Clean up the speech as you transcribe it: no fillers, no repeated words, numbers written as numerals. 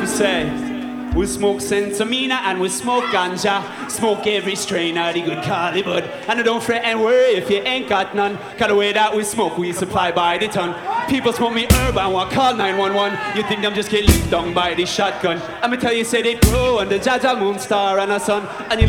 say. We smoke sensamina and we smoke ganja. Smoke every strain of the good Cali bud. And don't fret and worry if you ain't got none. Cause the way that we smoke, we supply by the ton. People smoke me herb and want call 911. You think I'm just getting licked down by the shotgun. I'ma tell you, say they grow under Jaja Moonstar and a sun. And you